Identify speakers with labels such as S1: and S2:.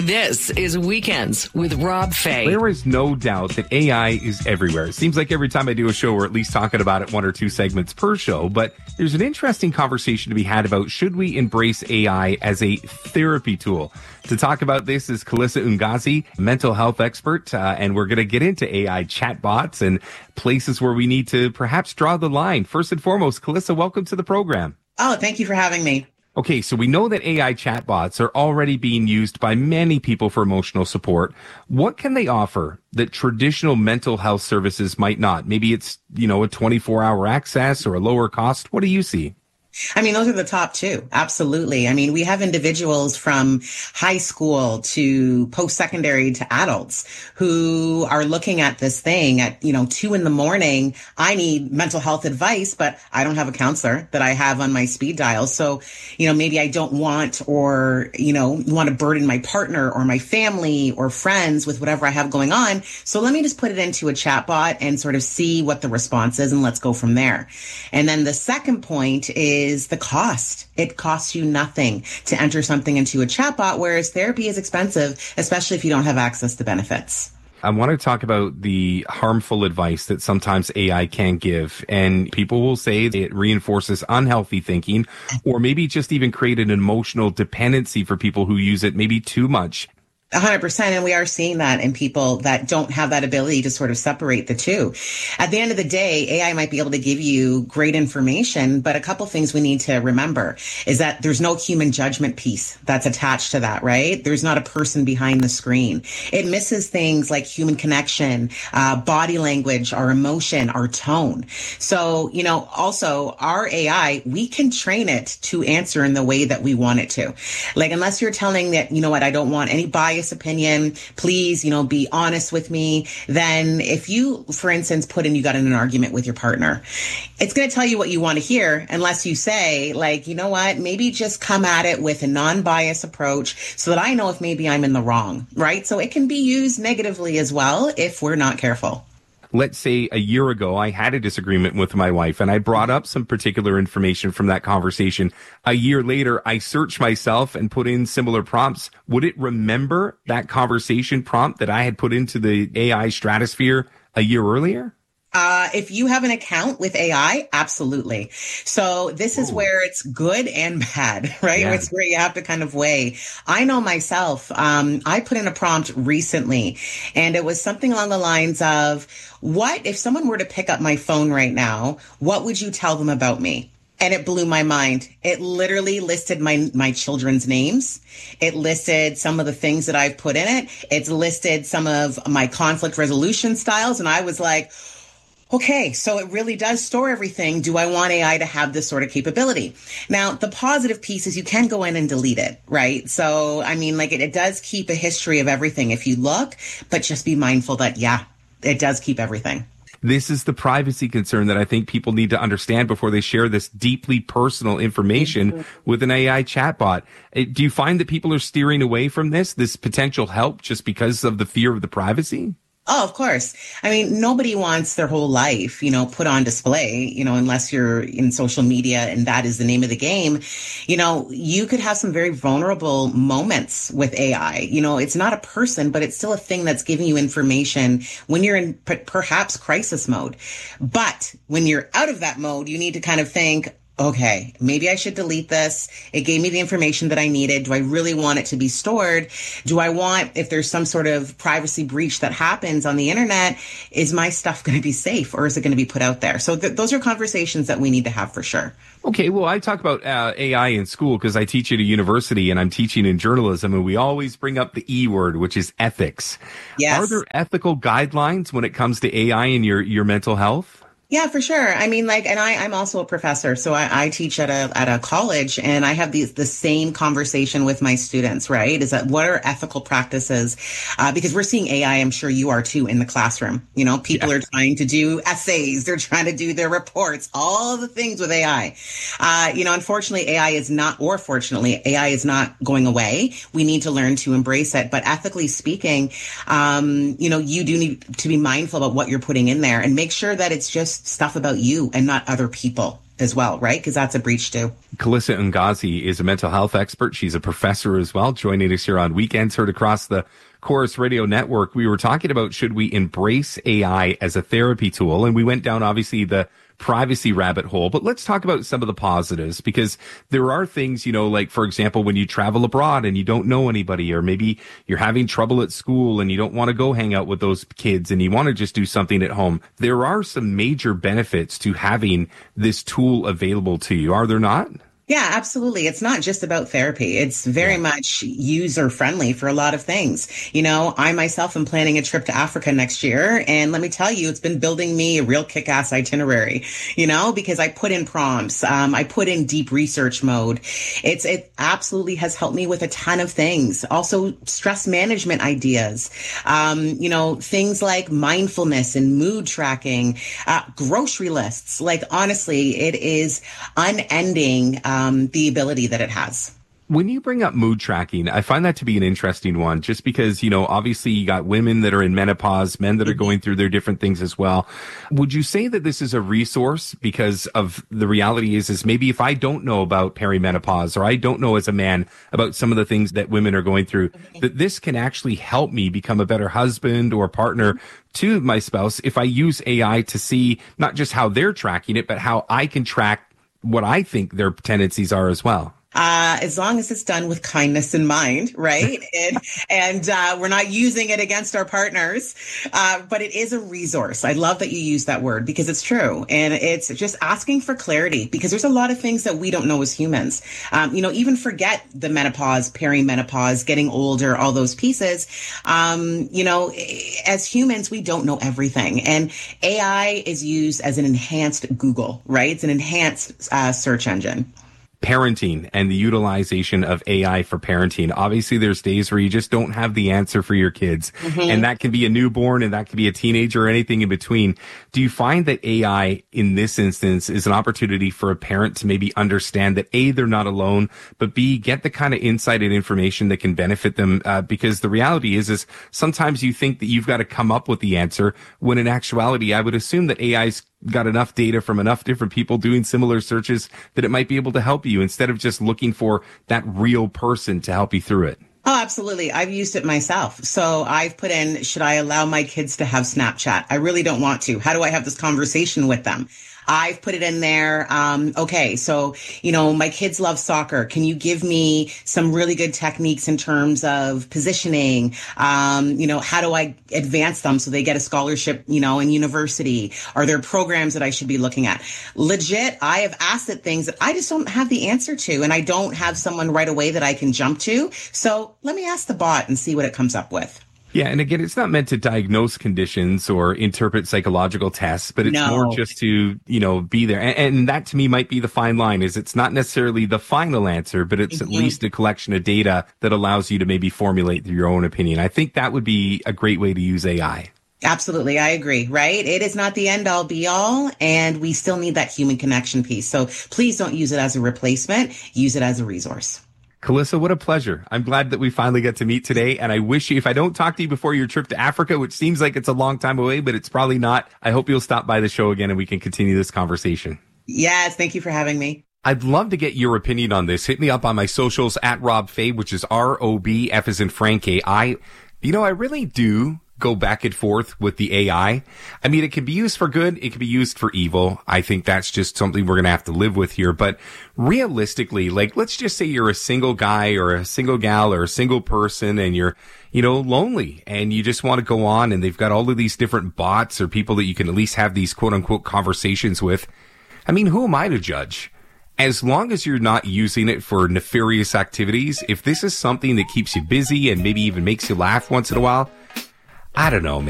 S1: This is Weekends with Rob Fay.
S2: There is no doubt that AI is everywhere. It seems like every time I do a show, we're at least talking about it one or two segments per show. But there's an interesting conversation to be had about should we embrace AI as a therapy tool? To talk about this is Calissa Ungazi, mental health expert, and we're going to get into AI chatbots and places where we need to perhaps draw the line. First and foremost, Calissa, welcome to the program.
S3: Oh, thank you for having me.
S2: Okay, so we know that AI chatbots are already being used by many people for emotional support. What can they offer that traditional mental health services might not? Maybe it's, a 24-hour access or a lower cost. What do you see?
S3: I mean, those are the top two. Absolutely. I mean, we have individuals from high school to post-secondary to adults who are looking at this thing at, 2 a.m. I need mental health advice, but I don't have a counselor that I have on my speed dial. So, maybe I don't want or, want to burden my partner or my family or friends with whatever I have going on. So let me just put it into a chatbot and sort of see what the response is, and let's go from there. And then the second point is the cost. It costs you nothing to enter something into a chatbot, whereas therapy is expensive, especially if you don't have access to benefits.
S2: I want to talk about the harmful advice that sometimes AI can give. And people will say it reinforces unhealthy thinking, or maybe just even create an emotional dependency for people who use it maybe too much.
S3: 100%. And we are seeing that in people that don't have that ability to sort of separate the two. At the end of the day, AI might be able to give you great information, but a couple things we need to remember is that there's no human judgment piece that's attached to that, right? There's not a person behind the screen. It misses things like human connection, body language, our emotion, our tone. So, also our AI, we can train it to answer in the way that we want it to. Like, unless you're telling that, I don't want any bias opinion, please, be honest with me. Then if you, for instance, you got in an argument with your partner, it's going to tell you what you want to hear unless you say, like, maybe just come at it with a non-bias approach so that I know if maybe I'm in the wrong, right? So it can be used negatively as well if we're not careful.
S2: Let's say a year ago, I had a disagreement with my wife and I brought up some particular information from that conversation. A year later, I searched myself and put in similar prompts. Would it remember that conversation prompt that I had put into the AI stratosphere a year earlier?
S3: If you have an account with AI, absolutely. So this is where it's good and bad, right?
S2: Yeah.
S3: It's where you have to kind of weigh. I know myself, I put in a prompt recently and it was something along the lines of, what if someone were to pick up my phone right now, what would you tell them about me? And it blew my mind. It literally listed my children's names. It listed some of the things that I've put in it. It's listed some of my conflict resolution styles. And I was like, okay, so it really does store everything. Do I want AI to have this sort of capability? Now, the positive piece is you can go in and delete it, right? So, it does keep a history of everything if you look, but just be mindful that, it does keep everything.
S2: This is the privacy concern that I think people need to understand before they share this deeply personal information with an AI chatbot. Do you find that people are steering away from this potential help just because of the fear of the privacy?
S3: Oh, of course. Nobody wants their whole life, put on display, unless you're in social media and that is the name of the game. You could have some very vulnerable moments with AI. It's not a person, but it's still a thing that's giving you information when you're in perhaps crisis mode. But when you're out of that mode, you need to kind of think, okay, maybe I should delete this. It gave me the information that I needed. Do I really want it to be stored? Do I want, if there's some sort of privacy breach that happens on the internet, is my stuff going to be safe or is it going to be put out there? So those are conversations that we need to have for sure.
S2: Okay, well, I talk about AI in school because I teach at a university and I'm teaching in journalism, and we always bring up the E word, which is ethics.
S3: Yes.
S2: Are there ethical guidelines when it comes to AI and your mental health?
S3: Yeah, for sure. And I'm also a professor, so I teach at a college, and I have the same conversation with my students, right? Is that what are ethical practices? Because we're seeing AI, I'm sure you are too, in the classroom. People are trying to do essays, they're trying to do their reports, all the things with AI. Unfortunately, AI is not, or fortunately, AI is not going away. We need to learn to embrace it. But ethically speaking, you do need to be mindful about what you're putting in there and make sure that it's just stuff about you and not other people. as well, right? Because that's a breach too.
S2: Calissa Ungazi is a mental health expert. She's a professor as well, joining us here on Weekends, heard across the Chorus Radio Network. We were talking about, should we embrace AI as a therapy tool? And we went down, obviously, the privacy rabbit hole, but let's talk about some of the positives, because there are things, like, for example, when you travel abroad and you don't know anybody, or maybe you're having trouble at school and you don't want to go hang out with those kids and you want to just do something at home. There are some major benefits to having this tool available to you, are there not?
S3: Yeah, absolutely. It's not just about therapy. It's very much user friendly for a lot of things. I myself am planning a trip to Africa next year. And let me tell you, it's been building me a real kick-ass itinerary, because I put in prompts. I put in deep research mode. It absolutely has helped me with a ton of things. Also stress management ideas, things like mindfulness and mood tracking, grocery lists. Like, honestly, it is unending. The ability that it has.
S2: When you bring up mood tracking, I find that to be an interesting one, just because, obviously you got women that are in menopause, men that are going through their different things as well. Would you say that this is a resource? Because of the reality is maybe if I don't know about perimenopause, or I don't know as a man about some of the things that women are going through, that this can actually help me become a better husband or partner to my spouse if I use AI to see not just how they're tracking it, but how I can track what I think their tendencies are as well.
S3: As long as it's done with kindness in mind, right? and we're not using it against our partners. But it is a resource. I love that you use that word, because it's true. And it's just asking for clarity, because there's a lot of things that we don't know as humans. Even forget the menopause, perimenopause, getting older, all those pieces. As humans, we don't know everything. And AI is used as an enhanced Google, right? It's an enhanced search engine.
S2: Parenting and the utilization of AI for parenting. Obviously, there's days where you just don't have the answer for your kids. And that can be a newborn, and that can be a teenager, or anything in between. Do you find that AI in this instance is an opportunity for a parent to maybe understand that A, they're not alone, but B, get the kind of insight and information that can benefit them? Because the reality is sometimes you think that you've got to come up with the answer, when in actuality, I would assume that AI's got enough data from enough different people doing similar searches that it might be able to help you, instead of just looking for that real person to help you through it.
S3: Oh, absolutely. I've used it myself. So I've put in, should I allow my kids to have Snapchat? I really don't want to. How do I have this conversation with them? I've put it in there. Okay. So, my kids love soccer. Can you give me some really good techniques in terms of positioning? How do I advance them so they get a scholarship, in university? Are there programs that I should be looking at? Legit, I have asked it things that I just don't have the answer to, and I don't have someone right away that I can jump to. So let me ask the bot and see what it comes up with.
S2: Yeah, and again, it's not meant to diagnose conditions or interpret psychological tests, but it's more just to, be there. And that to me might be the fine line, is it's not necessarily the final answer, but it's at least a collection of data that allows you to maybe formulate your own opinion. I think that would be a great way to use AI.
S3: Absolutely. I agree, right? It is not the end all be all, and we still need that human connection piece. So please don't use it as a replacement. Use it as a resource.
S2: Calissa, what a pleasure. I'm glad that we finally get to meet today. And I wish you, if I don't talk to you before your trip to Africa, which seems like it's a long time away, but it's probably not, I hope you'll stop by the show again and we can continue this conversation.
S3: Yes. Thank you for having me.
S2: I'd love to get your opinion on this. Hit me up on my socials at Rob Fay, which is ROB, F as in Frank, I really do go back and forth with the AI. I mean, it can be used for good. It can be used for evil. I think that's just something we're going to have to live with here. But realistically, like, let's just say you're a single guy or a single gal or a single person and you're, lonely and you just want to go on and they've got all of these different bots or people that you can at least have these quote unquote conversations with. I mean, who am I to judge? As long as you're not using it for nefarious activities, if this is something that keeps you busy and maybe even makes you laugh once in a while, I don't know, man.